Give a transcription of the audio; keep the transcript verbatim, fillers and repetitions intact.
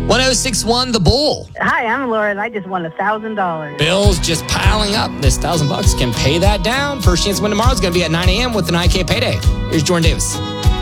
one oh six one The Bull. Hi, I'm Laura, and I just won one thousand dollars. Bills just piling up. This one thousand bucks can pay that down. First chance to win tomorrow is going to be at nine a.m. with the nine K payday. Here's Jordan Davis.